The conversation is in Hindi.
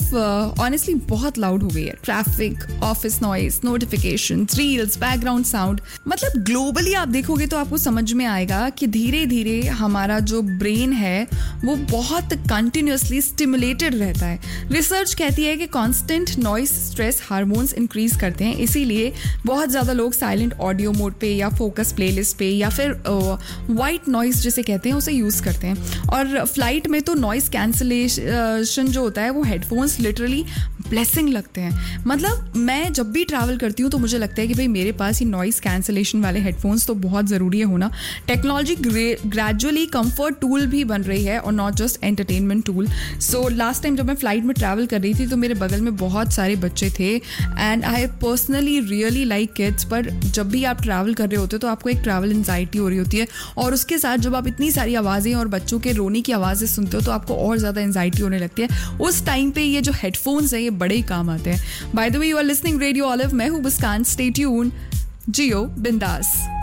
लाइफ ऑनेस्टली बहुत लाउड हो गई है. Traffic, office noise, notification, reels, background sound. मतलब ग्लोबली आप देखोगे तो आपको समझ में आएगा कि धीरे धीरे हमारा जो ब्रेन है वो बहुत कंटिन्यूअसली स्टिमुलेटेड रहता है. रिसर्च कहती है कि constant noise stress hormones increase करते हैं, इसीलिए बहुत ज़्यादा लोग साइलेंट ऑडियो मोड पे या फोकस प्लेलिस्ट पे या फिर वाइट नॉइस जिसे कहते हैं उसे यूज़ करते हैं. और फ्लाइट में तो नॉइस कैंसलेशन जो होता है वो हेडफोन्स लिटरली ब्लेसिंग लगते हैं. मतलब मैं जब भी ट्रैवल करती हूँ तो मुझे लगता है कि भाई मेरे पास ये नॉइस कैंसलेशन वाले हेडफोन्स तो बहुत ज़रूरी है होना. टेक्नोलॉजी ग्रेजुअली कंफर्ट टूल भी बन रही है और not just entertainment tool. So last time जब मैं फ्लाइट में ट्रैवल कर रही थी तो मेरे बगल में बहुत सारे बच्चे थे and I personally really like kids. पर जब भी आप ट्रैवल कर रहे होते हो तो आपको एक ट्रैवल एंजाइटी हो रही होती है और उसके साथ जब आप इतनी सारी आवाज़ें और बच्चों के रोने की आवाज़ें सुनते हो तो आपको और ज़्यादा एंजाइटी होने लगती है. उस टाइम पे ये जो हेडफोन्स हैं ये बड़े ही काम आते हैं. By the way, you are listening radio olive. मैं हूँ मुस्कान. Stay tuned. जियो बिंदास.